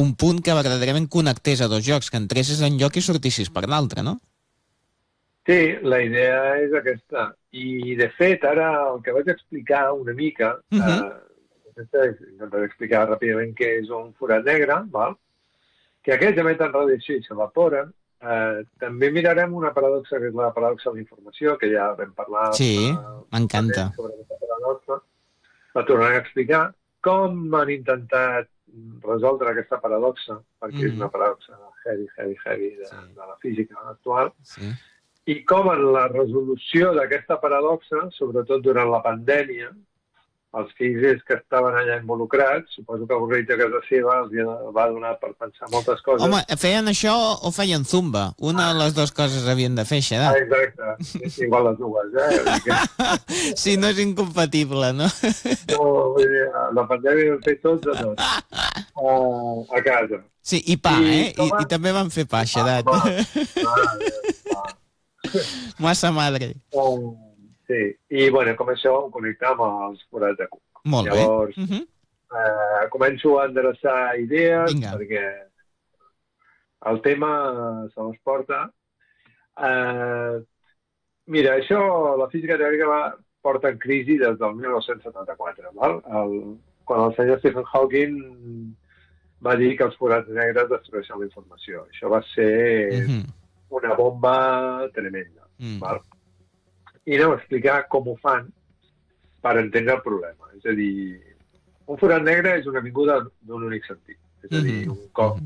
un punt que verdaderament connectés a dos llocs, que entressis en lloc i sortissis per l'altre, no? Sí, la idea és aquesta. I, de fet, ara el que vaig explicar una mica, intentaré explicar ràpidament què és un forat negre, val? Que aquests emeten radiació i s'evaporen. També mirarem una paradoxa, que és la paradoxa de la informació, que ja vam parlar Sí, m'encanta. sobre aquesta paradoxa. La tornaré a explicar com han intentat resoldre aquesta paradoxa, perquè és una paradoxa heavy de la física actual, i com en la resolució d'aquesta paradoxa, sobretot durant la pandèmia, els físics que estaven allà involucrats, suposo que avorrit a casa seva, els va donar per pensar moltes coses. Home, feien això o feien zumba? Una de les dues coses havien de fer, Xadat. Exacte, és igual les dues, Sí, no és incompatible, no? No, vull dir, la pandèmia vam fer tots de tot, a casa. Sí, i pa, I també van fer pa, Xadat. Massa madre. Sí, i bueno, com això ho connectam als forats de Cook. Molt bé. Llavors, començo a endreçar idees, perquè el tema se les porta. Mira, això, la física teòrica porta en crisi des del 1974, val? Quan el senyor Stephen Hawking va dir que els forats negres destrueixen la informació. Això va ser una bomba tremenda, val? I anem a explicar com ho fan per entendre el problema. És a dir, un forat negre és una vinguda d'un únic sentit. És a dir, un cop.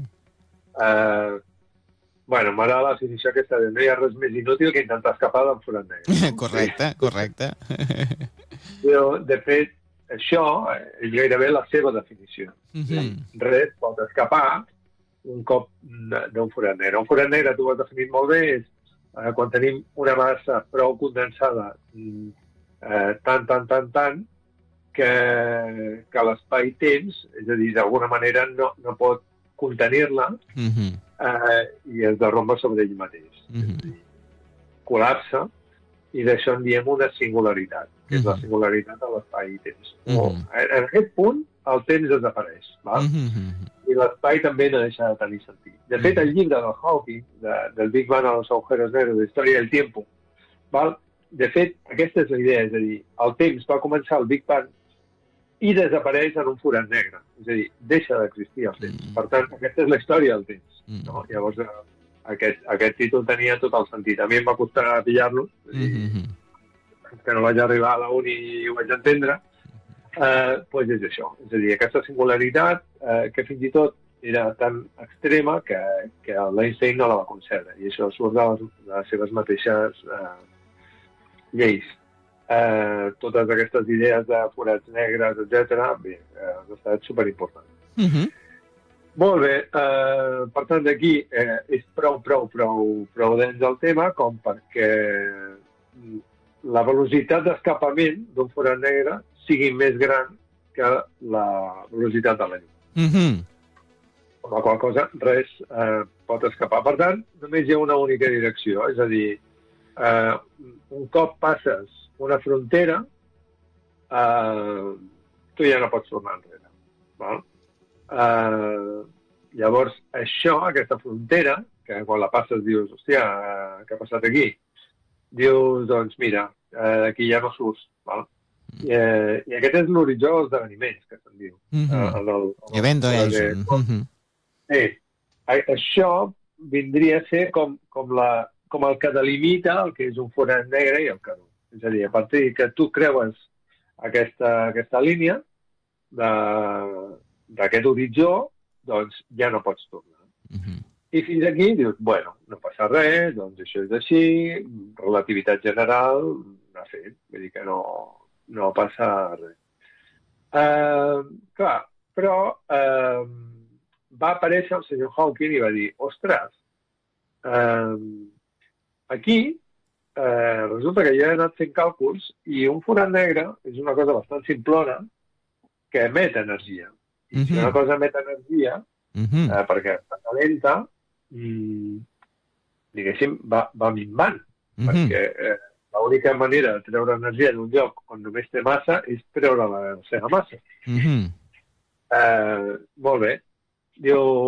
Bueno, m'agrada la definició aquesta de no hi ha res més inútil que intentar escapar d'un forat negre. Correcte. Però, de fet, això és gairebé la seva definició. Res pot escapar un cop d'un forat negre. Un forat negre, tu ho has definit molt bé, és quan tenim una massa prou condensada tant que l'espai-temps, és a dir, d'alguna manera no pot contenir-la i es derromba sobre ell mateix. Col·lapsa i d'això en diem una singularitat, que és la singularitat de l'espai-temps. En aquest punt el temps desapareix, val? I l'espai també no deixa de tenir sentit. De fet, el llibre del Hawking, del Big Bang a los agujeros negros, de història del tiempo, val? De fet, aquesta és la idea, és a dir, el temps va començar al Big Bang i desapareix en un forat negre. És a dir, deixa d'existir el temps. Per tant, aquesta és la història del temps. No? Llavors, aquest títol tenia tot el sentit. A mi em va costar pillar-lo, que no vaig arribar a la uni i ho vaig entendre, doncs és això. És a dir, aquesta singularitat que fins i tot era tan extrema que l'Einstein no la va concebre. I això surt de les seves mateixes lleis. Totes aquestes idees de forats negres, etc., bé, han estat superimportants. Molt bé. Per tant, d'aquí és prou dens el tema com perquè la velocitat d'escapament d'un forat negre sigui més gran que la velocitat de la llum. Amb la qual cosa res pot escapar. Per tant, només hi ha una única direcció. És a dir, un cop passes una frontera, tu ja no pots tornar enrere. Val? Llavors, aquesta frontera, que quan la passes dius, hòstia, què ha passat aquí? Dius, doncs mira, aquí ja no surts. Val? I aquest és l'horitzó dels esdeveniments, que se'n diu. Event horizon. Sí. Això vindria a ser com el que delimita el que és un forat negre i el que no. És a dir, a partir que tu creues aquesta línia d'aquest horitzó, doncs ja no pots tornar. I fins aquí dius, bueno, no passa res, doncs això és així, relativitat general, no sé, vull dir que no passa res. Clar, però va aparèixer el senyor Hawking i va dir, ostres, aquí resulta que jo he anat fent càlculs i un forat negre és una cosa bastant simplona que emet energia. I si una cosa emet energia, perquè està calenta, diguéssim, va minvant. Perquè l'única manera de treure energia d'un lloc on només té massa és treure la seva massa. Molt bé. Diu,